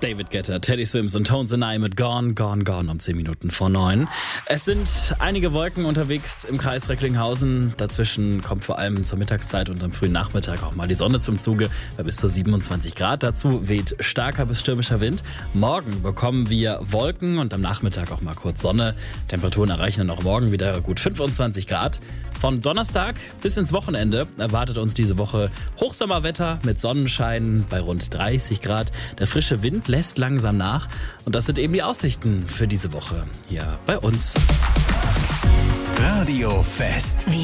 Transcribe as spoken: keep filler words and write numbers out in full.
David Guetta, Teddy Swims und Tones and I mit Gone, Gone, Gone um zehn Minuten vor neun. Es sind einige Wolken unterwegs im Kreis Recklinghausen. Dazwischen kommt vor allem zur Mittagszeit und am frühen Nachmittag auch mal die Sonne zum Zuge bei bis zu siebenundzwanzig Grad. Dazu weht starker bis stürmischer Wind. Morgen bekommen wir Wolken und am Nachmittag auch mal kurz Sonne. Temperaturen erreichen dann auch morgen wieder gut fünfundzwanzig Grad. Von Donnerstag bis ins Wochenende erwartet uns diese Woche Hochsommerwetter mit Sonnenschein bei rund dreißig Grad. Der frische Wind lässt langsam nach. Und das sind eben die Aussichten für diese Woche hier bei uns. Radio Fest.